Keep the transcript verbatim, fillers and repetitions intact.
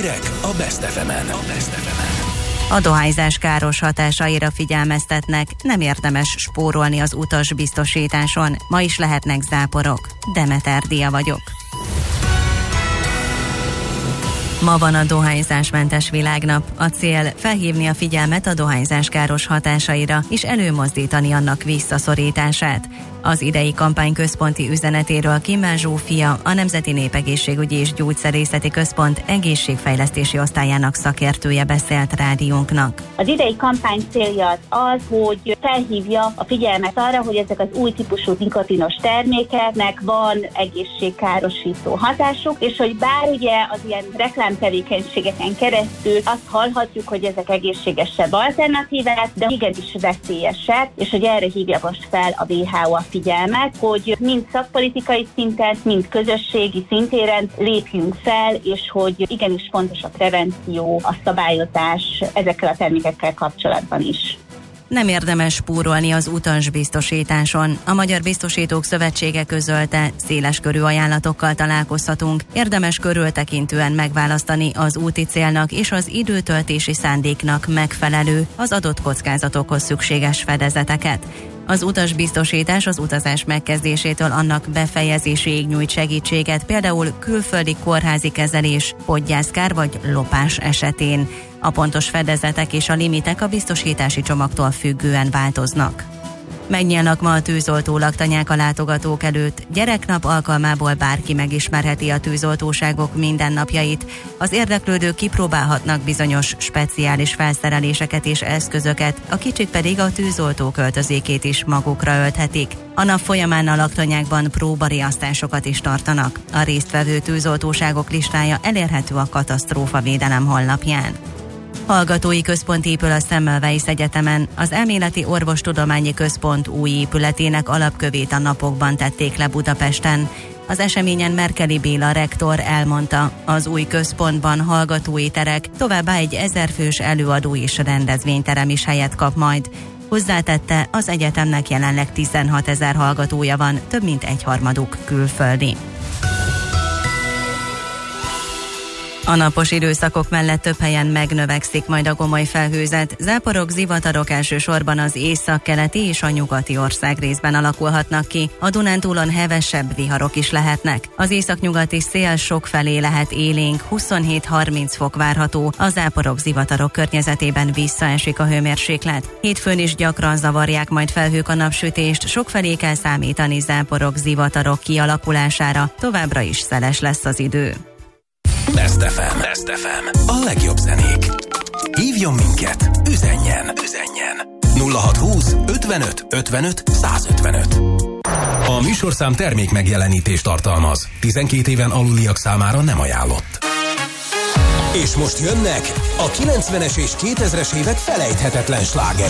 Hírek a Best ef emen. A Best ef emen. A dohányzás káros hatásaira figyelmeztetnek, nem érdemes spórolni az utasbiztosításon. Ma is lehetnek záporok. Demeter Dia vagyok. Ma van a dohányzásmentes világnap. A cél felhívni a figyelmet a dohányzás káros hatásaira és előmozdítani annak visszaszorítását. Az idei kampány központi üzenetéről Kimmel Zsófia, a Nemzeti Népegészségügyi és Gyógyszerészeti Központ egészségfejlesztési osztályának szakértője beszélt rádiónknak. Az idei kampány célja az az, hogy felhívja a figyelmet arra, hogy ezek az új típusú nikotinos termékeknek van egészségkárosító hatásuk, és hogy bár ugye az ilyen reklámtevékenységeken keresztül azt hallhatjuk, hogy ezek egészségesebb alternatívák, de igenis veszélyesek, és hogy erre hívja most fel a vé há o a figyelmet, hogy mind szakpolitikai szinten, mind közösségi szintéren lépjünk fel, és hogy igenis fontos a prevenció, a szabályozás ezekkel a termékekkel kapcsolatban is. Nem érdemes spórolni az utasbiztosításon. A Magyar Biztosítók Szövetsége közölte, széles körű ajánlatokkal találkozhatunk. Érdemes körültekintően megválasztani az úti célnak és az időtöltési szándéknak megfelelő, az adott kockázatokhoz szükséges fedezeteket. Az utasbiztosítás az utazás megkezdésétől annak befejezéséig nyújt segítséget, például külföldi kórházi kezelés, podgyászkár vagy lopás esetén. A pontos fedezetek és a limitek a biztosítási csomagtól függően változnak. Megnyílnak ma a tűzoltó laktanyák a látogatók előtt. Gyereknap alkalmából bárki megismerheti a tűzoltóságok mindennapjait. Az érdeklődők kipróbálhatnak bizonyos speciális felszereléseket és eszközöket, a kicsik pedig a tűzoltó költözékét is magukra ölthetik. A nap folyamán a laktanyákban próbariasztásokat is tartanak. A résztvevő tűzoltóságok listája elérhető a Katasztrófavédelem honlapján. Hallgatói központ épül a Semmelweis Egyetemen. Az Elméleti Orvostudományi Központ új épületének alapkövét a napokban tették le Budapesten. Az eseményen Merkeli Béla rektor elmondta, az új központban hallgatói terek, továbbá egy ezerfős előadó és rendezvényterem is helyet kap majd. Hozzátette, az egyetemnek jelenleg tizenhatezer hallgatója van, több mint egyharmaduk külföldi. A napos időszakok mellett több helyen megnövekszik majd a gomoly felhőzet. Záporok, zivatarok elsősorban az északkeleti és a nyugati országrészben alakulhatnak ki. A Dunántúlon hevesebb viharok is lehetnek. Az északnyugati szél sokfelé lehet élénk, huszonhét-harminc fok várható. A záporok, zivatarok környezetében visszaesik a hőmérséklet. Hétfőn is gyakran zavarják majd felhők a napsütést, sokfelé kell számítani záporok, zivatarok kialakulására. Továbbra is szeles lesz az idő. Best ef em. Best ef em. A legjobb zenék. Hívjon minket, üzenjen, üzenjen. nulla hatszázhúsz ötvenöt ötvenöt százötvenöt. A műsorszám termék megjelenítést tartalmaz. tizenkét éven aluliak számára nem ajánlott. És most jönnek a kilencvenes és kétezres évek felejthetetlen slágerei.